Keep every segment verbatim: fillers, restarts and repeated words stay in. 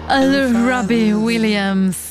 Al Robbie Williams.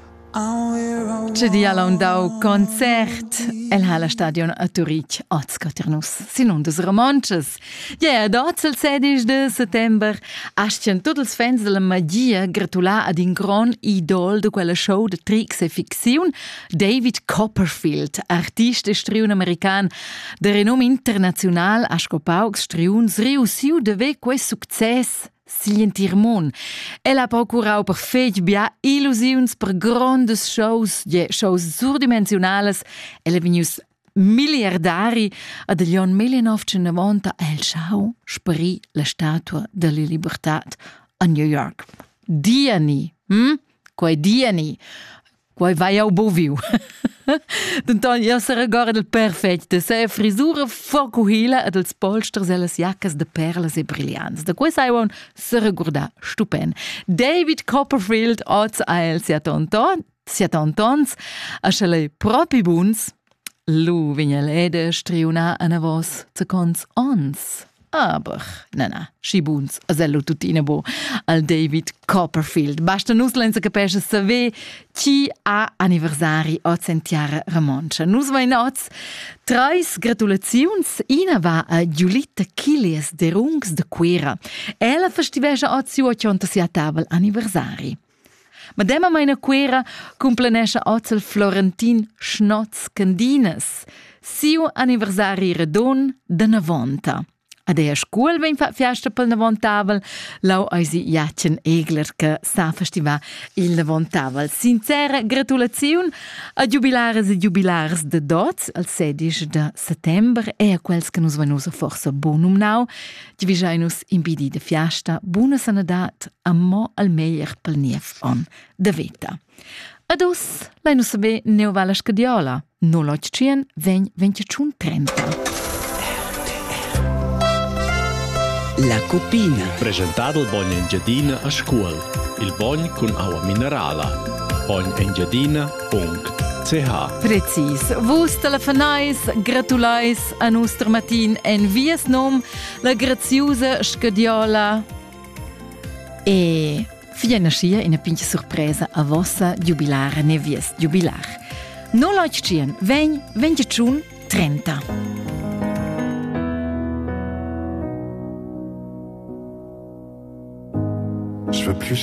C'è di alla un dau concert el hala stadion a Turic Ozcoternus sinon des romanches. Ja, dots il sedici de settember ascien tutti els fans della magia gratular ad in gran idol de quella show de tricks e ficziun, David Copperfield, artista striun american de renom international a scopaux striuns riusiu de ve quei success Silent Mon. Ella ha procurau per fetg bia illusions per grandes shows, je shows surdimensionales. Ella venius miliardari a degli anni millenovecentonovanta el schau sparì la statua della libertà a New York. Diani, hm? Quei diani. Quei vai au boviu. D'anton io se regarda il perfetto, se frisura focuhila ed els polsters e las jaccas de perlas e brillants. Da quei sai on se regarda stupend. David Copperfield oz a el siatantons, a schele propi buns, lu vigna lede striuna a navos zacons ons. Aber, na na, schi buns, a sello tutina bo al David Copperfield. Basta nus lenza capesce saver chi ha anniversari o centiara ramoncia. Nus vai noz treis gratulaziuns. Ina va a Giulitta Chilias de Rungs de Quera. Ella festivescha o ziu a tavel anniversari. Madema meina Quera cumplenescha ozel Florentin Schnotz Candinas. Siu anniversari redon de novanta. Ad ea scuol vein fa fiasta pel navontavel, lau eisi Jacen Egler che sa festiva il navontavel. Sincera gratulaziun a jubilares e jubilars de dots al sedici de settember e a quels che nus venusa forsa bonum nau. Givisainus in bidi de fiasta, buna sanadat a mo al meier pel nief on de veta. Adus, lai nu sabe neu vala scadiola, no loc cien ven ventiatun trenta. La Copina. Presentato il Bogn Engiadina a scuola. Il Bogn con acqua minerale. bogn engiadina punto c h. Precis. Vus telefonais, gratulais a nostra matin en vies nom la graziosa scadiola e fiena scia in a pincha sorpresa a vossa jubilare ne vies jubilar. No loc cien, ven ventiatun trenta. Je veux plus